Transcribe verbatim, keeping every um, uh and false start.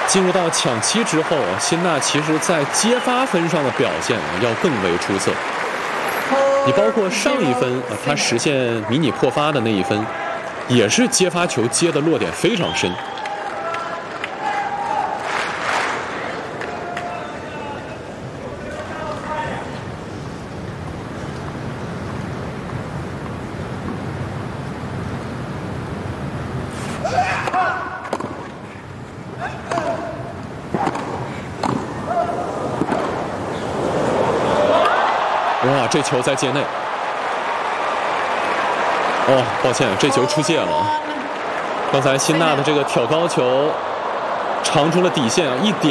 进入到抢七之后，辛纳其实在接发分上的表现要更为出色。你包括上一分啊，他实现迷你破发的那一分，也是接发球接的落点非常深。哇，这球在界内。哦，抱歉，这球出界了。刚才辛纳的这个挑高球长出了底线啊，一点。